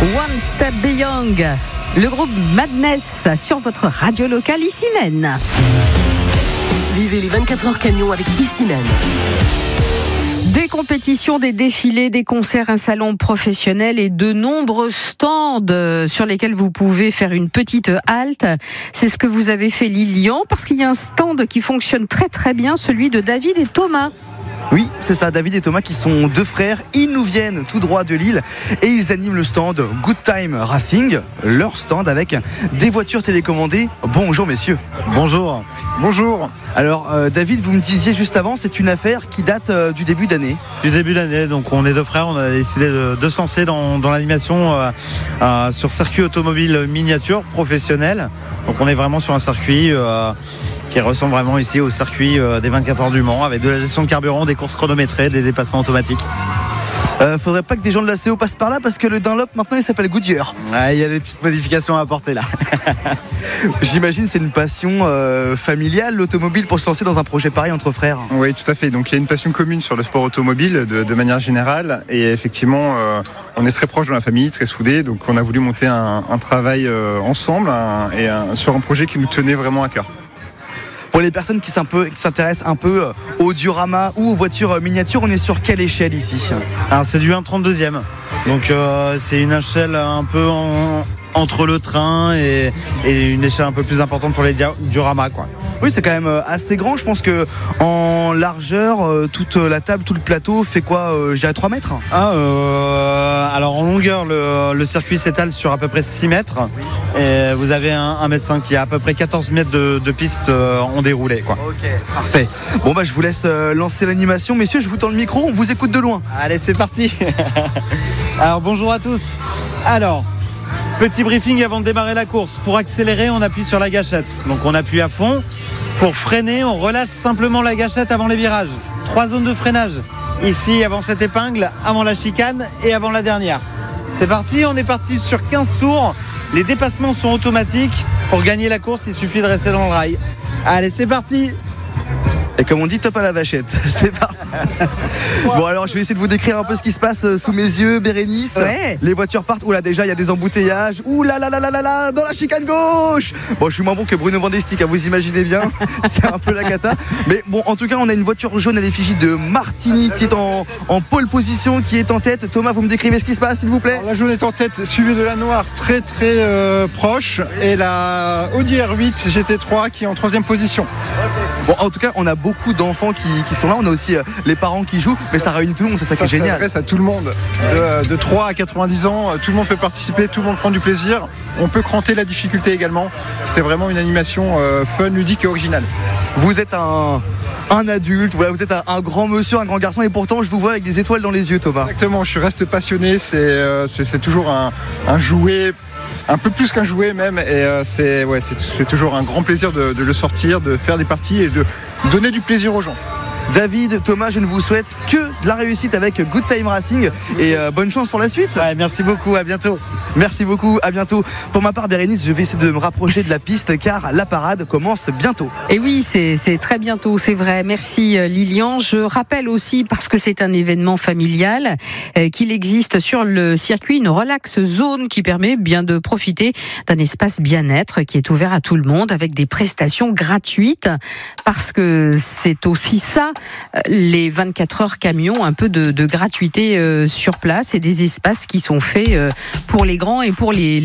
One Step Beyond, le groupe Madness sur votre radio locale Issy-Menne. Vivez les 24 heures camions avec Issy-Menne. Des compétitions, des défilés, des concerts, un salon professionnel et de nombreux stands sur lesquels vous pouvez faire une petite halte. C'est ce que vous avez fait Lilian, parce qu'il y a un stand qui fonctionne très très bien, celui de David et Thomas. Oui, c'est ça, David et Thomas qui sont deux frères. Ils nous viennent tout droit de Lille et ils animent le stand Good Time Racing, leur stand avec des voitures télécommandées. Bonjour messieurs. Bonjour. Bonjour. Alors David, vous me disiez juste avant, c'est une affaire qui date du début d'année. Du début d'année, donc on est deux frères, on a décidé de se lancer dans l'animation sur circuit automobile miniature professionnel. Donc on est vraiment sur un circuit qui ressemble vraiment ici au circuit des 24 heures du Mans, avec de la gestion de carburant, des courses chronométrées, des dépassements automatiques. Faudrait pas que des gens de la CO passent par là parce que le Dunlop maintenant il s'appelle Goodyear. Il y a des petites modifications à apporter là. J'imagine c'est une passion familiale, l'automobile, pour se lancer dans un projet pareil entre frères. Oui, tout à fait. Donc il y a une passion commune sur le sport automobile de manière générale, et effectivement on est très proche de la famille, très soudés, donc on a voulu monter un travail ensemble sur un projet qui nous tenait vraiment à cœur. Pour les personnes qui s'intéressent un peu au diorama ou aux voitures miniatures, on est sur quelle échelle ici ? Alors c'est du 1/32e, donc c'est une échelle un peu entre le train et une échelle un peu plus importante pour les dioramas, quoi. Oui, c'est quand même assez grand. Je pense que en largeur, toute la table, tout le plateau fait quoi, je dirais 3 mètres. Alors en longueur, le circuit s'étale sur à peu près 6 mètres. Et vous avez un 1,5 m qui a à peu près 14 mètres de piste en déroulé, quoi. Ok, parfait. Bon je vous laisse lancer l'animation. Messieurs, je vous tends le micro, on vous écoute de loin. Allez, c'est parti. Alors bonjour à tous. Alors, petit briefing avant de démarrer la course. Pour accélérer, on appuie sur la gâchette. Donc on appuie à fond. Pour freiner, on relâche simplement la gâchette avant les virages. 3 zones de freinage. Ici, avant cette épingle, avant la chicane et avant la dernière. C'est parti, on est parti sur 15 tours. Les dépassements sont automatiques. Pour gagner la course, il suffit de rester dans le rail. Allez, c'est parti. Et comme on dit, top à la vachette. C'est parti. Bon, alors je vais essayer de vous décrire un peu ce qui se passe sous mes yeux. Bérénice, ouais. Les voitures partent. Oula, déjà il y a des embouteillages. Oula là là là là là, dans la chicane gauche. Bon, je suis moins bon que Bruno Vandestick, vous imaginez bien. C'est un peu la cata. Mais bon, en tout cas, on a une voiture jaune à l'effigie de Martini qui est en pole position, qui est en tête. Thomas, vous me décrivez ce qui se passe, s'il vous plaît. Alors, la jaune est en tête, suivie de la noire très proche, et la Audi R8 GT3 qui est en 3e position. Bon, en tout cas, on a beaucoup d'enfants qui sont là. On a aussi les parents qui jouent, mais ça réunit tout le monde, c'est ça qui est génial. Ça s'adresse à tout le monde, de 3 à 90 ans, tout le monde peut participer, tout le monde prend du plaisir. On peut cranter la difficulté également. C'est vraiment une animation fun, ludique et originale. Vous êtes un adulte, voilà, vous êtes un grand monsieur, un grand garçon, et pourtant je vous vois avec des étoiles dans les yeux, Thomas. Exactement, je reste passionné. C'est toujours un jouet. Un peu plus qu'un jouet même, et c'est toujours un grand plaisir de le sortir, de faire des parties et de donner du plaisir aux gens. David, Thomas, je ne vous souhaite que de la réussite avec Good Time Racing et bonne chance pour la suite. Ouais, merci beaucoup, à bientôt. Merci beaucoup, à bientôt. Pour ma part, Bérénice, je vais essayer de me rapprocher de la piste car la parade commence bientôt. Et oui, c'est très bientôt, c'est vrai. Merci Lilian. Je rappelle aussi, parce que c'est un événement familial, qu'il existe sur le circuit une relax zone qui permet bien de profiter d'un espace bien-être qui est ouvert à tout le monde avec des prestations gratuites, parce que c'est aussi ça, les 24 heures camions, un peu de gratuité sur place et des espaces qui sont faits pour les grands et pour les